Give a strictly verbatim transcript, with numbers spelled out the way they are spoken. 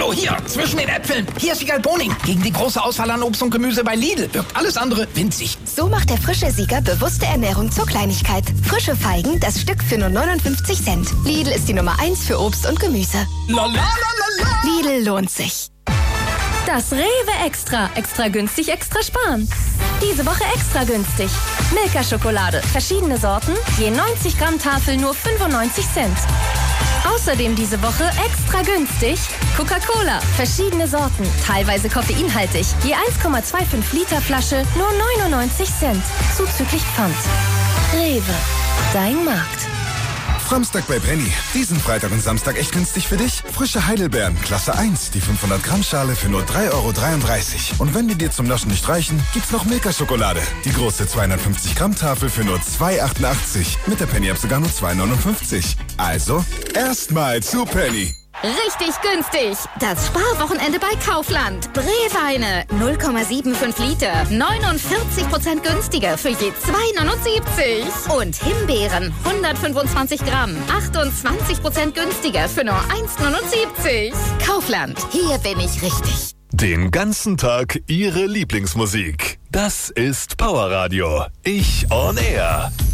Hallo, hier, zwischen den Äpfeln. Hier ist Siegal Boning. Gegen die große Auswahl an Obst und Gemüse bei Lidl wirkt alles andere winzig. So macht der frische Sieger bewusste Ernährung zur Kleinigkeit. Frische Feigen, das Stück für nur neunundfünfzig Cent. Lidl ist die Nummer eins für Obst und Gemüse. La, la, la, la, la. Lidl lohnt sich. Das Rewe Extra. Extra günstig, extra sparen. Diese Woche extra günstig. Milka-Schokolade. Verschiedene Sorten. Je neunzig Gramm Tafel nur fünfundneunzig Cent. Außerdem diese Woche extra günstig. Coca-Cola. Verschiedene Sorten. Teilweise koffeinhaltig. Je eins Komma fünfundzwanzig Liter Flasche nur neunundneunzig Cent. Zuzüglich Pfand. Rewe. Dein Markt. Samstag bei Penny. Diesen Freitag und Samstag echt günstig für dich? Frische Heidelbeeren, Klasse eins, die fünfhundert Gramm Schale für nur drei Euro dreiunddreißig. Und wenn die dir zum Naschen nicht reichen, gibt's noch Milka-Schokolade. Die große zweihundertfünfzig Gramm Tafel für nur zwei Euro achtundachtzig. Mit der Penny-App sogar nur zwei Euro neunundfünfzig. Also, erstmal zu Penny. Richtig günstig. Das Sparwochenende bei Kaufland. Brewweine null Komma fünfundsiebzig Liter. neunundvierzig Prozent günstiger für je zwei Euro neunundsiebzig. Und Himbeeren hundertfünfundzwanzig Gramm. achtundzwanzig Prozent günstiger für nur eins Komma neunundsiebzig. Kaufland. Hier bin ich richtig. Den ganzen Tag Ihre Lieblingsmusik. Das ist Powerradio. Ich on Air.